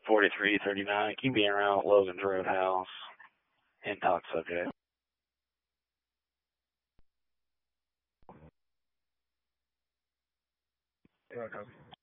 4339. Keep being around Logan's Roadhouse. And talk subject. You're welcome.